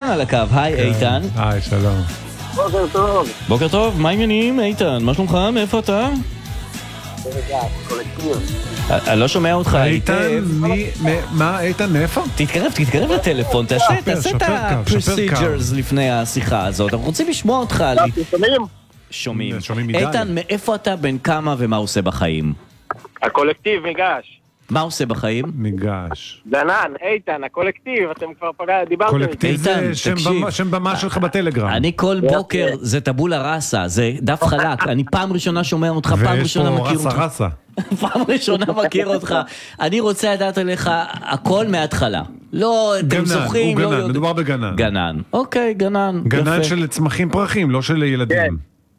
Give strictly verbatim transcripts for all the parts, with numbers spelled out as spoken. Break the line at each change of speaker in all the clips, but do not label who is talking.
על הקו. היי איתן.
היי, שלום.
בוקר טוב.
בוקר טוב, מה העניינים איתן? מה שלומך? מאיפה אתה? אני לא שומע אותך.
איתן, מה, איתן, מאיפה?
תתקרב, תתקרב לטלפון, תעשה את ה-procedures לפני השיחה הזאת. אנחנו רוצים לשמוע אותך.
שומעים?
שומעים. איתן, מאיפה אתה, בן כמה ומה עושה בחיים?
הקולקטיב מיגש.
מה עושה בחיים?
מיגש.
דנן, איתן, הקולקטיב, אתם כבר פגע, דיברתם.
קולקטיב זה שם במה שלך בטלגרם.
אני כל בוקר, זה טבולה רסה, זה דף חלק, אני פעם ראשונה שומע אותך, פעם ראשונה מכיר אותך.
ויש פה רסה רסה.
פעם ראשונה מכיר אותך. אני רוצה לדעת עליך הכל מההתחלה. לא, אתם זוכים.
הוא גנן, מדובר בגנן.
גנן, אוקיי, גנן.
גנן של צמחים פרחים, לא של ילדים.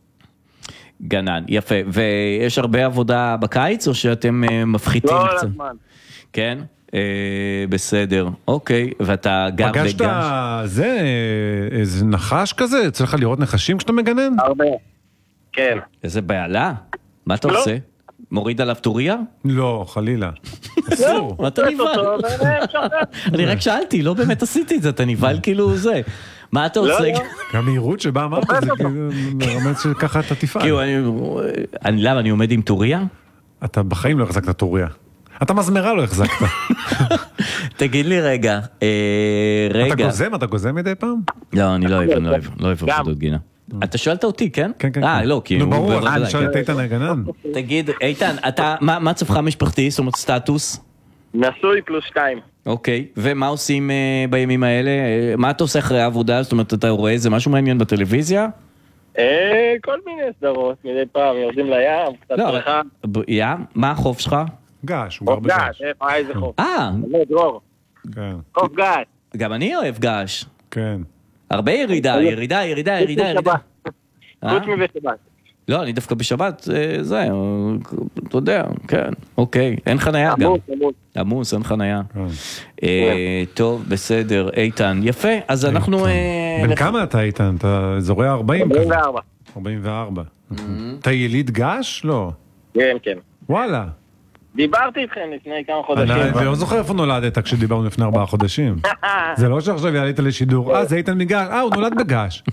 גנן, יפה. ויש הרבה עבודה בקיץ, או שאתם מפחיתים קצת?
לא, לזמן.
כן? בסדר, אוקיי. ואתה גר בגש?
פגשת זה, איזה נחש כזה? צריך לראות נחשים כשאתה מגנן?
הרבה. כן.
איזה בעלה? מה אתה עושה? מוריד עליו טוריה?
לא, חלילה. אסור.
מה אתה נבהל? אני רק שאלתי, לא באמת עשיתי את זה, אתה נבהל כאילו זה. מה אתה עושה?
המהירות שבה אמרת, זה כאילו מרמז שככה אתה תפעל.
כאילו, למה, אני עומד עם טוריה?
אתה בחיים לא החזקת טוריה. אתה מזמרה לא החזקת.
תגיד לי רגע, רגע.
אתה גוזם? אתה גוזם מדי פעם?
לא, אני לא אוהב, אני לא אוהב, לא אוהב עבודות גינה. אתה שואלת אותי, כן?
כן, כן.
אה, לא, כי...
נו, ברור, אני שואל את איתן הגנן.
תגיד, איתן, אתה, מה צורך משפחתי, זאת אומרת סטטוס?
נשוי פלוס שתיים.
אוקיי, ומה עושים בימים האלה? מה אתה עושה אחרי העבודה? זאת אומרת, אתה רואה איזה משהו מעניין בטלוויזיה?
כל מיני סדרות, מדי פעם, יורדים לים, קצת פרחה.
ים? מה החוף שלך?
גש, הוא גר בגש.
גש, איזה חוף.
אה.
דרור.
כן.
חוף גש.
גם אני אוהב גש.
כן.
הרבה ירידה, ירידה, ירידה, ירידה, ירידה.
חוץ מבשבת.
לא, אני דווקא בשבת, זה, אתה יודע, כן, אוקיי, אין חנייה גם.
עמוס, עמוס.
עמוס, אין חנייה. טוב, בסדר, איתן, יפה, אז אנחנו...
בן כמה אתה איתן? אתה זורע ארבעים?
ארבעים וארבע.
ארבעים וארבע. אתה יליד גש? לא.
כן, כן.
וואלה.
דיברתי איתכם לפני כמה חודשים.
אני לא זוכר איפה נולדת כשדיברנו לפני ארבעה חודשים. זה לא שעכשיו יעלית לשידור. אה, זה איתן מגש. אה, הוא נולד בגש.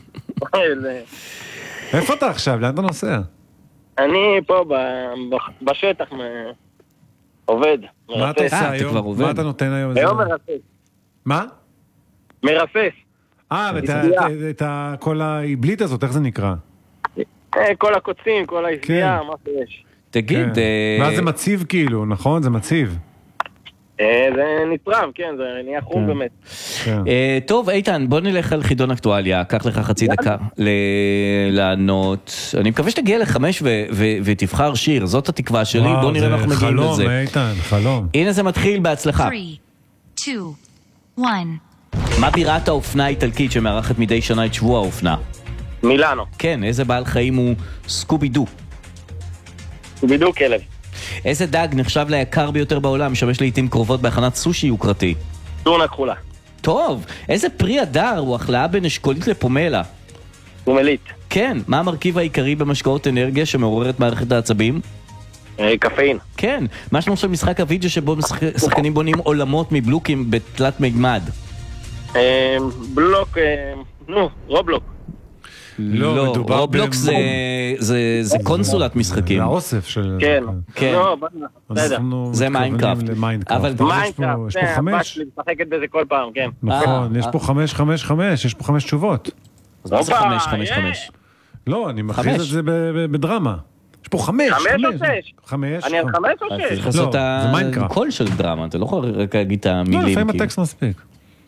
איפה אתה עכשיו? לאן אתה נוסע?
אני פה בשטח עובד.
מה אתה עושה היום? מה אתה נותן היום?
היום מרפס.
מה?
מרפס.
אה, את כל העיבלית הזאת, איך זה נקרא?
כל הקוצים, כל ההסביעה, מה שיש.
תגיד...
ואז זה מציב כאילו, נכון? זה מציב.
זה נצרב, כן, זה נהיה חום באמת.
טוב, איתן, בוא נלך על חידון אקטואליה, קח לך חצי דקה לענות. אני מקווה שתגיע לחמש ותבחר שיר, זאת התקווה שלי, בוא נראה אם אנחנו מגיעים לזה.
חלום, איתן, חלום.
הנה זה מתחיל, בהצלחה.
שלוש, שתיים, אחת.
מה בירת האופנה האיטלקית שמארחת מדי שנה את שבוע האופנה?
מילאנו.
כן, איזה בעל חיים הוא סקובי דו?
סקובי דו כלב.
איזה דג נחשב ליקר ביותר בעולם, משמש לעתים קרובות בהכנת סושי יוקרתי?
טונה כחולה.
טוב, איזה פרי הדר הוא החלאה בין אשכולית לפומלה?
פומלית.
כן, מה המרכיב העיקרי במשקאות אנרגיה שמעוררת מערכת העצבים?
קפאין.
כן, מה שמו של משחק הוידאו שבו שחקנים בונים עולמות מבלוקים בתלת מימד?
בלוק, נו, רובלוק.
לא,
רובלוק זה קונסולת משחקים.
זה האוסף של...
כן,
כן. זה מיינקראפט.
אבל
מיינקראפט,
יש פה חמש.
אני משחקת בזה כל פעם, כן.
נכון, יש פה חמש, חמש, חמש, יש פה חמש תשובות.
אז מה זה חמש, חמש, חמש?
לא, אני מכריז את זה בדרמה. יש פה חמש,
חמש או שש?
חמש.
אני על חמש או שש?
צריך לעשות את הקול של דרמה, אתה לא יכול רק להגיד את המילים.
לא, לפעמים הטקסט מספיק.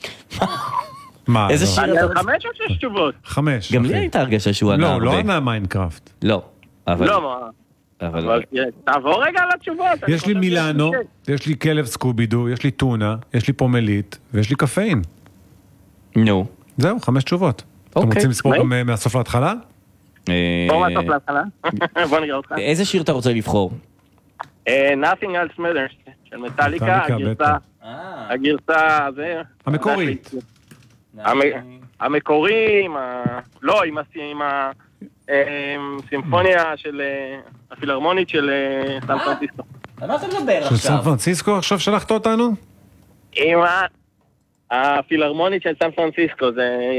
איזה שיר
אתה... אני על חמש או שש תשובות?
חמש.
גם לי הייתה הרגשה שהוא ענה הרבה.
לא, לא ענה מיינקראפט.
לא.
לא, מה? אבל תעבור רגע על התשובות.
יש לי מילאנו, יש לי כלב סקובידו, יש לי טונה, יש לי פומלית, ויש לי קפאין.
נו.
זהו, חמש תשובות. אתם רוצים לספור גם מהסוף להתחלה?
בוא מהסוף להתחלה. בוא נראה אותך.
איזה שיר אתה רוצה לבחור?
Nothing Else Matters של מטאליקה, הגרסה, זה...
המקורית.
המקורי, לא, עם הסימפוניה של הפילהרמונית של סן פרנסיסקו.
על מה אתה מדבר עכשיו?
של סן פרנסיסקו? עכשיו שלחת אותנו?
עם הפילהרמונית של סן פרנסיסקו, זה...